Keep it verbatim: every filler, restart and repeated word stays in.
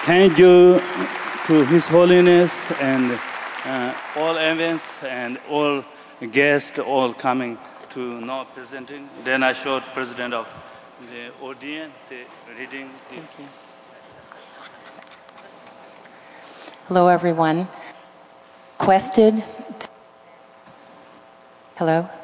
Thank you to His Holiness and uh, all events and all guests, all coming to now presenting. Then I showed President of the audience the reading this. Hello, everyone. Requested. Hello.